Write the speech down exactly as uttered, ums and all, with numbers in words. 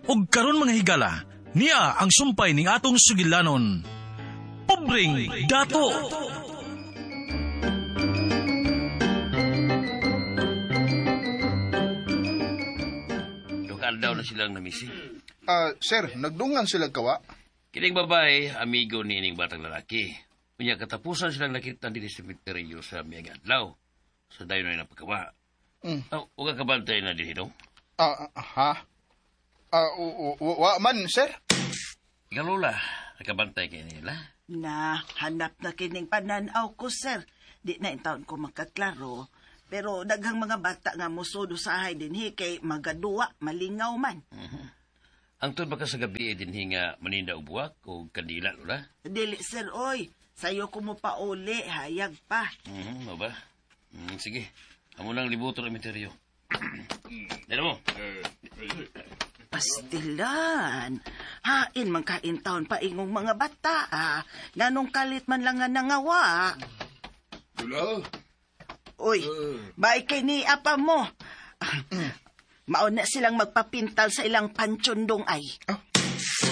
ug karon mga higala, niya ang sumpay ning atong sugilanon. Pobreng dato! Lokal daw na silang namisi. Ah, sir, nagdungan sila kawa. Kining babae, amigo ni ining batang lalaki. Unya katapusan silang nakita din sa cemetery sa Miyaga Adlaw. Sa dayon na napagkawa. Mm. Oh, uga kabantay na din ito. Ah, ha? Ah, u- u- wa man, sir? Ikaw, Lola, nakabantay kayo nila. Na, hanap na kining pananaw ko, sir. Di na yung taon ko makaklaro. Pero daghang mga bata nga musudo sa ahay din kay magaduwa, malingaw man. Uh-huh. Ang tun baka sa gabi eh, din hinga maninda ubuak o kandila, Lola? Dili, sir, oy. Sayo ko mo pa uli, hayag pa. Mhm, uh-huh, ba? Mm, sige, amo nang libuto ng misteryo. Dito mo. Pastilan. Hain man kain taon pa ingong mga bata, ah. Nanong kalit man lang nga nangawa. Lola? Uy, baik kay ni apa mo. Mauna silang magpapintal sa ilang pansyondong ay. Ah,